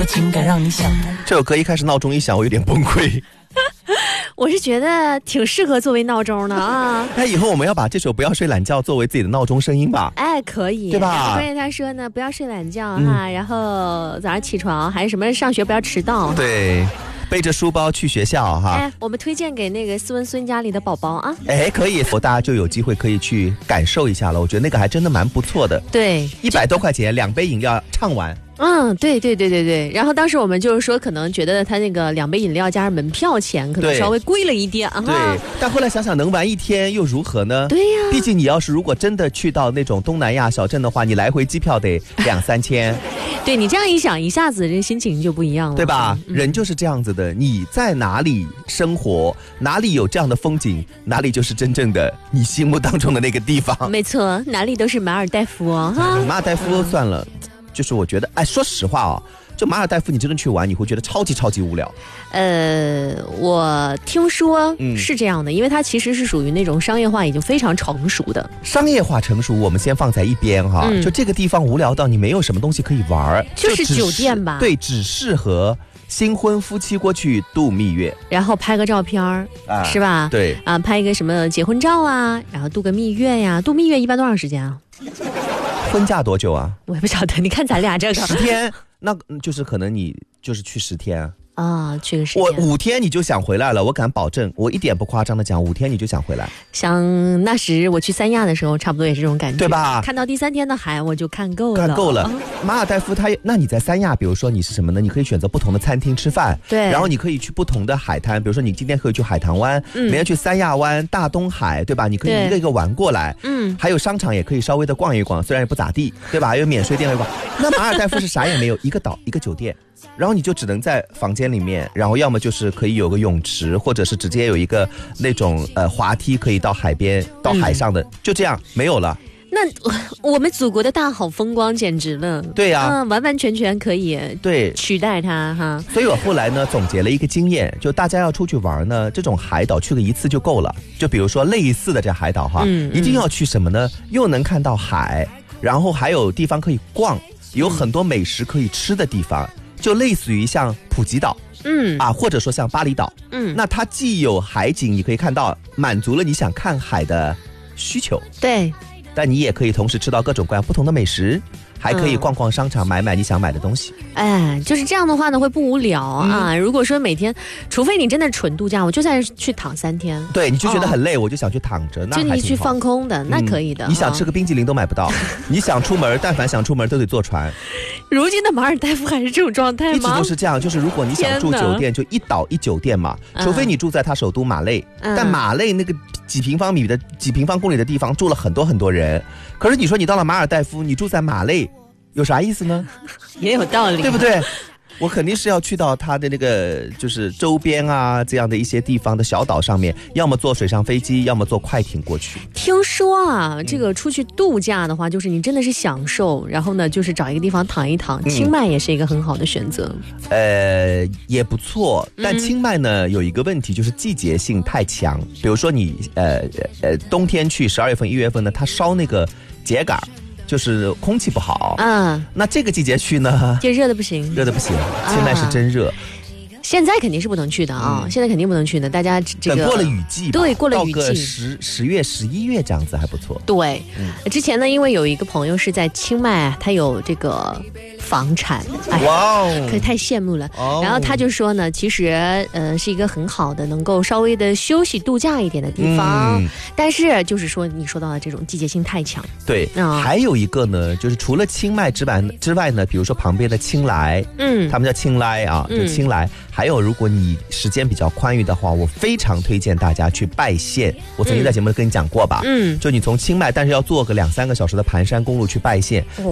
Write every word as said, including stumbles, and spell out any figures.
的情感让你想。 这首歌一开始闹钟一响，我有点崩溃。 我是觉得挺适合作为闹钟的啊。 那以后我们要把这首不要睡懒觉作为自己的闹钟声音吧。 哎，可以， 对吧？ 关键他说呢，不要睡懒觉、嗯、哈，然后早上起床还是什么上学不要迟到。 对，背着书包去学校哈。 哎，我们推荐给那个斯文孙家里的宝宝啊。 哎，可以，大家就有机会可以去感受一下了。我觉得那个还真的蛮不错的。 对， 一百多块钱，两杯饮料畅玩。 嗯，对对对对对。然后当时我们就是说，可能觉得他那个两杯饮料加上门票钱，可能稍微贵了一点啊。 对，但后来想想，能玩一天又如何呢？ 对呀， 毕竟你要是如果真的去到那种东南亚小镇的话，你来回机票得两三千。 对，你这样一想，一下子这心情就不一样了， 对吧？嗯、人就是这样子的，你在哪里生活，哪里有这样的风景，哪里就是真正的你心目当中的那个地方。 没错，哪里都是马尔代夫哦。哈， 马尔代夫算了。嗯，就是我觉得，哎，说实话哦，就马尔代夫你真的去玩，你会觉得超级超级无聊。 呃，我听说是这样的、嗯，因为它其实是属于那种商业化已经非常成熟的。 商业化成熟，我们先放在一边哈、嗯。就这个地方无聊到你没有什么东西可以玩， 就是酒店吧？ 对，只适合新婚夫妻过去度蜜月， 然后拍个照片啊，是吧？ 对啊，拍一个什么结婚照啊，然后度个蜜月呀。度蜜月一般多长时间啊？ 婚假多久啊？ 我也不晓得。你看咱俩这个十天，那就是可能你就是去十天啊，去个十天。我五天你就想回来了，我敢保证，我一点不夸张的讲，五天你就想回来。 像那时我去三亚的时候，差不多也是这种感觉， 对吧？ 看到第三天的海，我就看够了， 看够了。马尔代夫它，那你在三亚，比如说你是什么呢？你可以选择不同的餐厅吃饭， 对， 然后你可以去不同的海滩，比如说你今天可以去海棠湾，嗯，明天去三亚湾、大东海，对吧？你可以一个一个玩过来，嗯，还有商场也可以稍微的逛一逛，虽然也不咋地，对吧？还有免税店会逛。那马尔代夫是啥也没有，一个岛一个酒店。然后你就只能在房间里面，然后要么就是可以有个泳池，或者是直接有一个那种呃滑梯可以到海边到海上的、嗯、就这样没有了。 那我们祖国的大好风光简直了。 对呀、啊嗯，完完全全可以对取代它哈。 所以我后来呢总结了一个经验，就大家要出去玩呢，这种海岛去个一次就够了。就比如说类似的这海岛哈、嗯嗯，一定要去什么呢？又能看到海，然后还有地方可以逛，有很多美食可以吃的地方。就类似于像普吉岛，嗯啊，或者说像巴厘岛，嗯，那它既有海景，你可以看到，满足了你想看海的需求， 对， 但你也可以同时吃到各种各样不同的美食，还可以逛逛商场，买买你想买的东西。 哎，就是这样的话呢，会不无聊啊、嗯。如果说每天，除非你真的纯度假，我就在去躺三天， 对，你就觉得很累，哦、我就想去躺着，那就你去放空的，那可以的。 嗯、你想吃个冰淇淋都买不到，你想出门，但凡想出门都得坐船。 如今的马尔代夫还是这种状态吗？ 一直都是这样，就是如果你想住酒店，就一岛一酒店嘛，除非你住在它首都马累，嗯、但马累那个几平方米的几平方公里的地方住了很多很多人。可是你说你到了马尔代夫，你住在马累。有啥意思呢？ 也有道理， 对不对？我肯定是要去到它的那个就是周边啊这样的一些地方的小岛上面，要么坐水上飞机，要么坐快艇过去。 听说啊，这个出去度假的话，就是你真的是享受，然后呢就是找一个地方躺一躺，清迈也是一个很好的选择。 呃，也不错，但清迈呢、嗯、有一个问题，就是季节性太强。比如说你呃呃冬天去十二月份一月份呢，它烧那个秸秆，就是空气不好，嗯，那这个季节去呢， 就热的不行， 热的不行，清迈是真热。啊现在肯定是不能去的啊、嗯！现在肯定不能去的，大家这个等过了雨季， 对，过了雨季， 到个十十月、十一月这样子还不错。 对、嗯，之前呢，因为有一个朋友是在清迈，他有这个房产，哎，哇哦，可太羡慕了。哦、然后他就说呢，其实呃是一个很好的，能够稍微的休息度假一点的地方，嗯、但是就是说你说到的这种季节性太强。 对，嗯、还有一个呢，就是除了清迈之外之外呢，比如说旁边的清莱，嗯，他们叫清莱啊，就清莱。嗯还有，如果你时间比较宽裕的话，我非常推荐大家去拜县。我曾经在节目里跟你讲过吧，嗯，就你从清迈，但是要坐个两三个小时的盘山公路去拜县。